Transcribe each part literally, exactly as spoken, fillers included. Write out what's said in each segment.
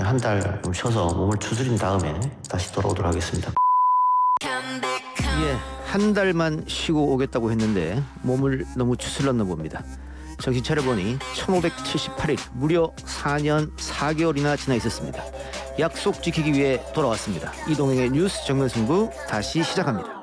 한 달 좀 쉬어서 몸을 추스린 다음에 다시 돌아오도록 하겠습니다. 예, 한 달만 쉬고 오겠다고 했는데 몸을 너무 추슬렀나 봅니다. 정신 차려보니 천오백칠십팔 일, 무려 사 년 사 개월이나 지나 있었습니다. 약속 지키기 위해 돌아왔습니다. 이동행의 뉴스 정면승부 다시 시작합니다.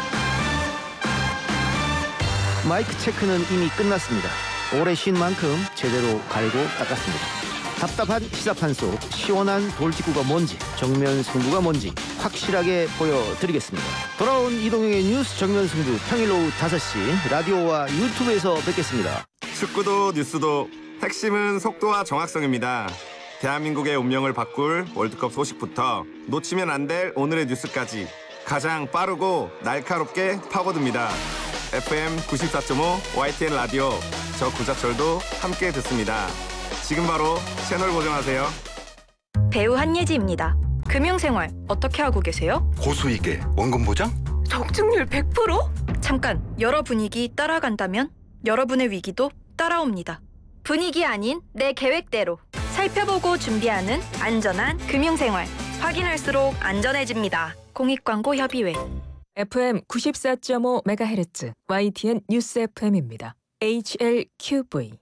마이크 체크는 이미 끝났습니다. 오래 쉰 만큼 제대로 갈고 닦았습니다. 답답한 시사판 속 시원한 돌직구가 뭔지, 정면 승부가 뭔지 확실하게 보여드리겠습니다. 돌아온 이동영의 뉴스 정면 승부, 평일 오후 다섯 시 라디오와 유튜브에서 뵙겠습니다. 축구도 뉴스도 핵심은 속도와 정확성입니다. 대한민국의 운명을 바꿀 월드컵 소식부터 놓치면 안 될 오늘의 뉴스까지 가장 빠르고 날카롭게 파고듭니다. 에프엠 구십사 점 오 와이티엔 라디오, 저 구자철도 함께 듣습니다. 지금 바로 채널 고정하세요. 배우 한예지입니다. 금융생활 어떻게 하고 계세요? 고수익에 원금 보장? 적중률 백 퍼센트? 잠깐, 여러 분위기 따라간다면 여러분의 위기도 따라옵니다. 분위기 아닌 내 계획대로 살펴보고 준비하는 안전한 금융생활. 확인할수록 안전해집니다. 공익광고협의회. 에프엠 구십사 점 오 메가헤르츠 와이티엔 뉴스 에프엠입니다. 에이치엘큐브이.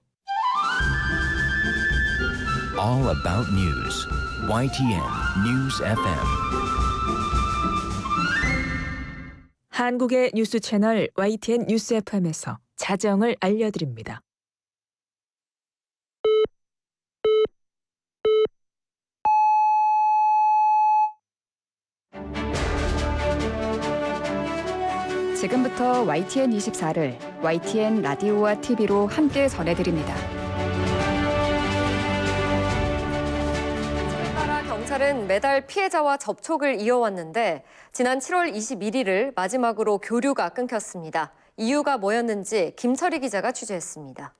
All about news. 와이티엔 News 에프엠. 한국의 뉴스 채널 와이티엔 뉴스 에프엠에서 자정을 알려드립니다. 지금부터 와이티엔 이십사를 와이티엔 라디오와 티비로 함께 전해드립니다. 지에 따라 경찰은 매달 피해자와 접촉을 이어왔는데 지난 칠월 이십일일을 마지막으로 교류가 끊겼습니다. 이유가 뭐였는지 김철희 기자가 취재했습니다.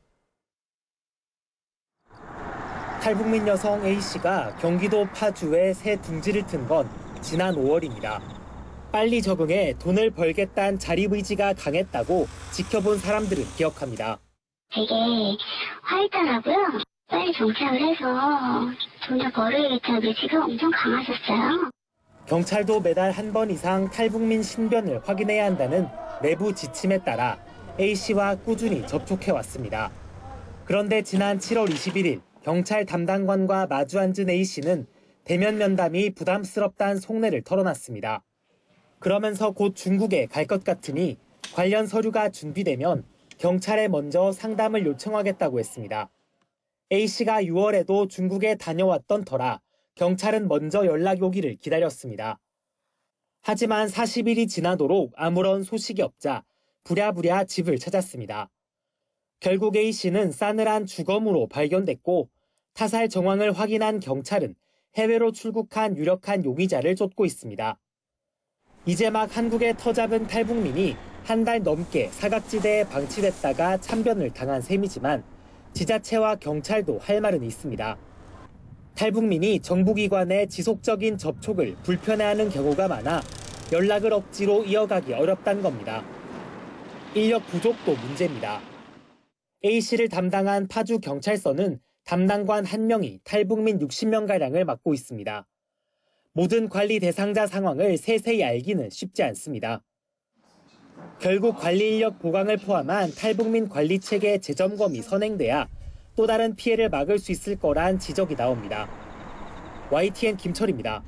탈북민 여성 A씨가 경기도 파주에 새 둥지를 튼 건 지난 오월입니다. 빨리 적응해 돈을 벌겠다는 자립의지가 강했다고 지켜본 사람들은 기억합니다. 되게 화했더라고요. 빨리 정착을 해서 돈을 벌어야겠다는 의지가 엄청 강하셨어요. 경찰도 매달 한 번 이상 탈북민 신변을 확인해야 한다는 내부 지침에 따라 A씨와 꾸준히 접촉해왔습니다. 그런데 지난 칠월 이십일일 경찰 담당관과 마주 앉은 A씨는 대면 면담이 부담스럽다는 속내를 털어놨습니다. 그러면서 곧 중국에 갈 것 같으니 관련 서류가 준비되면 경찰에 먼저 상담을 요청하겠다고 했습니다. A씨가 유월에도 중국에 다녀왔던 터라 경찰은 먼저 연락이 오기를 기다렸습니다. 하지만 사십일이 지나도록 아무런 소식이 없자 부랴부랴 집을 찾았습니다. 결국 A씨는 싸늘한 주검으로 발견됐고 타살 정황을 확인한 경찰은 해외로 출국한 유력한 용의자를 쫓고 있습니다. 이제 막 한국에 터잡은 탈북민이 한 달 넘게 사각지대에 방치됐다가 참변을 당한 셈이지만 지자체와 경찰도 할 말은 있습니다. 탈북민이 정부기관의 지속적인 접촉을 불편해하는 경우가 많아 연락을 억지로 이어가기 어렵다는 겁니다. 인력 부족도 문제입니다. A씨를 담당한 파주경찰서는 담당관 한 명이 탈북민 육십 명가량을 맡고 있습니다. 모든 관리 대상자 상황을 세세히 알기는 쉽지 않습니다. 결국 관리 인력 보강을 포함한 탈북민 관리 체계 재점검이 선행돼야 또 다른 피해를 막을 수 있을 거란 지적이 나옵니다. 와이티엔 김철입니다.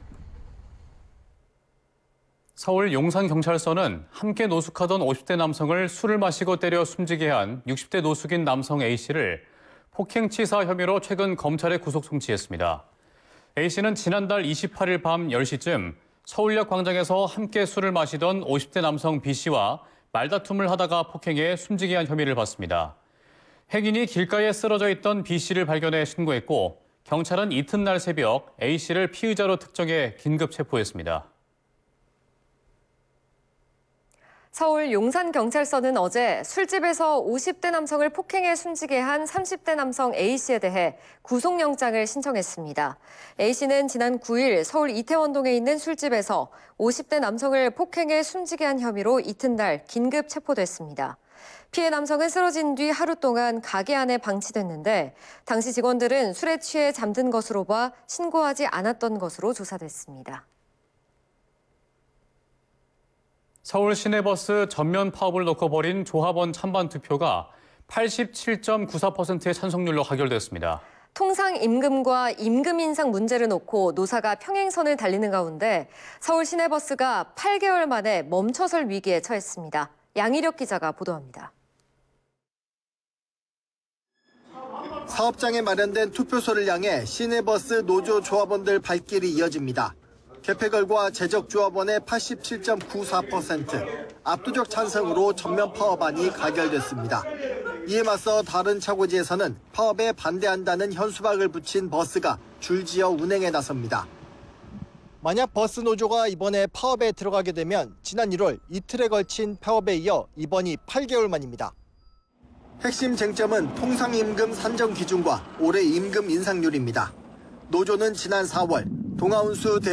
서울 용산경찰서는 함께 노숙하던 오십 대 남성을 술을 마시고 때려 숨지게 한 육십 대 노숙인 남성 A씨를 폭행치사 혐의로 최근 검찰에 구속 송치했습니다. A씨는 지난달 이십팔일 밤 열 시쯤 서울역 광장에서 함께 술을 마시던 오십 대 남성 B씨와 말다툼을 하다가 폭행해 숨지게 한 혐의를 받습니다. 행인이 길가에 쓰러져 있던 B씨를 발견해 신고했고 경찰은 이튿날 새벽 A씨를 피의자로 특정해 긴급 체포했습니다. 서울 용산경찰서는 어제 술집에서 오십 대 남성을 폭행해 숨지게 한 삼십 대 남성 A씨에 대해 구속영장을 신청했습니다. A씨는 지난 구일 서울 이태원동에 있는 술집에서 오십 대 남성을 폭행해 숨지게 한 혐의로 이튿날 긴급 체포됐습니다. 피해 남성은 쓰러진 뒤 하루 동안 가게 안에 방치됐는데 당시 직원들은 술에 취해 잠든 것으로 봐 신고하지 않았던 것으로 조사됐습니다. 서울 시내버스 전면 파업을 놓고 벌인 조합원 찬반 투표가 팔십칠 점 구사 퍼센트의 찬성률로 가결됐습니다. 통상 임금과 임금 인상 문제를 놓고 노사가 평행선을 달리는 가운데 서울 시내버스가 팔 개월 만에 멈춰설 위기에 처했습니다. 양희력 기자가 보도합니다. 사업장에 마련된 투표소를 향해 시내버스 노조 조합원들 발길이 이어집니다. 개폐 결과 재적조합원의 팔십칠 점 구사 퍼센트, 압도적 찬성으로 전면 파업안이 가결됐습니다. 이에 맞서 다른 차고지에서는 파업에 반대한다는 현수막을 붙인 버스가 줄지어 운행에 나섭니다. 만약 버스 노조가 이번에 파업에 들어가게 되면 지난 일월 이틀에 걸친 파업에 이어 이번이 팔 개월 만입니다. 핵심 쟁점은 통상임금 산정 기준과 올해 임금 인상률입니다. 노조는 지난 사월 동아운수